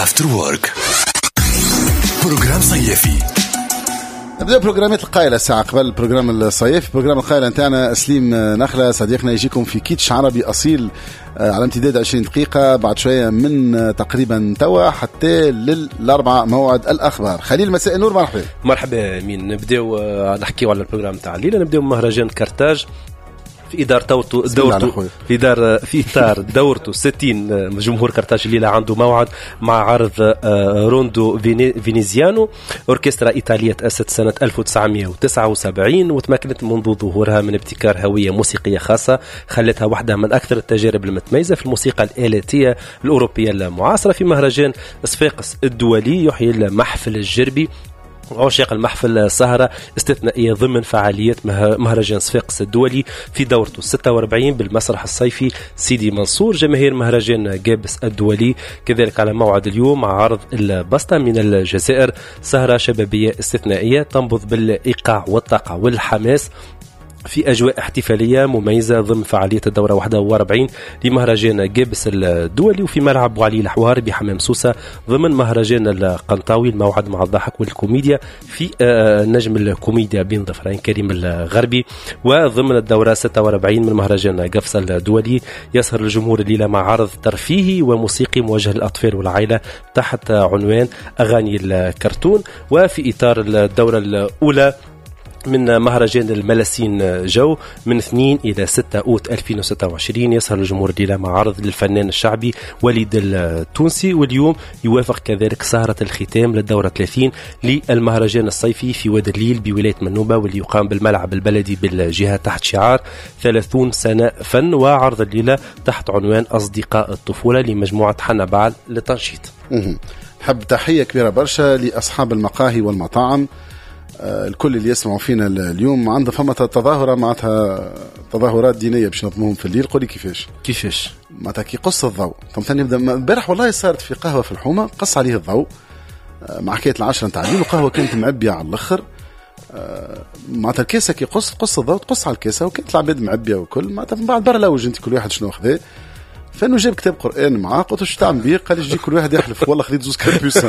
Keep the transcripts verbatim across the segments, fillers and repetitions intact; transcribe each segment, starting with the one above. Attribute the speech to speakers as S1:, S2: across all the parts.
S1: After Work برنامج صيفي.
S2: نبدأ بروجرامات القائلة الساعة قبل البروجرام الصيفي. بروجرام القائلة نتاعنا سليم نخلة صديقنا يجيكم في كيتش عربي أصيل على امتداد عشرين دقيقة بعد شوية من تقريبا توا حتى للأربعة موعد الأخبار. خليل مساء النور، مرحبا.
S3: مرحبا مين. نبداو نحكيو على البروجرام تاع الليلة. نبداو مهرجان كرتاج في إدار دورته دورته في دار في إطار دورته ستين. جمهور كرتاج الليلة عنده موعد مع عرض روندو فينيزيانو، أوركسترا إيطالية تأسست سنة ألف وتسعمائة وتسعة وسبعين وتمكنت منذ ظهورها من ابتكار هوية موسيقية خاصة خلتها واحدة من أكثر التجارب المتميزة في الموسيقى الآلاتية الأوروبية المعاصرة. في مهرجان صفاقس الدولي يحيي المحفل الجربي عشاق المحفل سهرة استثنائية ضمن فعاليات مهرجان صفاقس الدولي في دورته ستة وأربعين بالمسرح الصيفي سيدي منصور. جماهير مهرجان جابس الدولي كذلك على موعد اليوم مع عرض البسطة من الجزائر، سهرة شبابية استثنائية تنبض بالإيقاع والطاقة والحماس في أجواء احتفالية مميزة ضمن فعالية الدورة واحد وأربعين لمهرجان جابس الدولي. وفي ملعب بوعلي الحوار بحمام سوسة ضمن مهرجان القنطاوي الموعد مع الضحك والكوميديا في نجم الكوميديا بين ظفرين كريم الغربي. وضمن الدورة ستة وأربعين من مهرجان قفص الدولي يسهر الجمهور الليلة مع عرض ترفيهي وموسيقي موجه للأطفال والعائلة تحت عنوان أغاني الكرتون. وفي إطار الدورة الأولى من مهرجان الملاسين جو من اثنين إلى ستة أوت ألفين وستة وعشرين يسهر الجمهور الليلة مع عرض للفنان الشعبي وليد التونسي. واليوم يوافق كذلك سهرة الختام للدورة ثلاثين للمهرجان الصيفي في وادي الليل بولاية منوبة واللي يقام بالملعب البلدي بالجهة تحت شعار ثلاثون سنة فن. وعرض الليلة تحت عنوان أصدقاء الطفولة لمجموعة حنا بعل للتنشيط.
S2: حب تحية كبيرة برشا لأصحاب المقاهي والمطاعم، الكل اللي يسمعوا فينا اليوم. عنده فما تظاهرة معناتها تظاهرات دينية باش نظموهم في الليل. قولي كيفاش
S3: كيفاش
S2: معناتها كي قص الضوء ثم نبدا امبارح والله صارت في قهوة في الحومة قص عليه الضوء مع حكاية العشرة نتاع الليل وقهوة كانت معبية على الآخر. معناتها الكاسة كي قص قص الضوء تقص على الكاسة وكانت العباد معبية وكل معناتها من بعد برا لوج انت كل واحد شنو خذاه. فانه جاب كتاب قرآن معاه قلت له شو تعمل بيه؟ قال لي يجي كل واحد يحلف والله خذيت زوز كربوس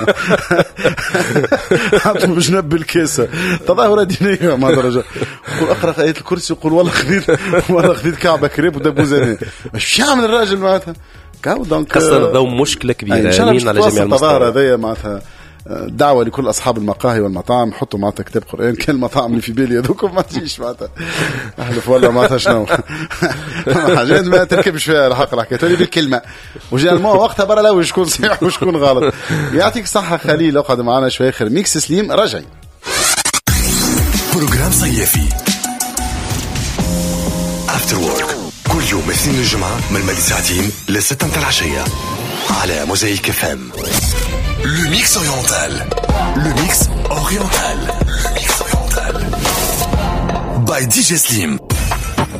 S2: حطوا بجنب الكاسه. تظاهره دينيه مع درجه. يقول اقرا ايه الكرسي يقول والله خذيت والله خذيت كعبه كريب ودبوزاني. مش يعمل الراجل معناتها كاو دونك
S3: كسر الضوء مشكله كبيره امين على جميع
S2: التظاهره هذه. معناتها دعوة لكل أصحاب المقاهي والمطاعم حطوا معتا كتاب قرآن. كان المطاعم اللي في بالي هذوكم ما تجيش معتا أحلف والله معتا شنو حاجات ما تركبش فيها الحق الحكاية تولي بالكلمة وجينا وقتها برا لو شكون صحيح وشكون غلط. يعطيك الصحة خليل. اقعد معنا شوي خير. ميكس سليم رجعي.
S1: برنامج صيفي After Work كل يوم اثنين الجمعة من مالي ساعتين لستة متاع العشية على موزايك اف ام. Le mix oriental. Le mix oriental. Le mix oriental. By D J Slim.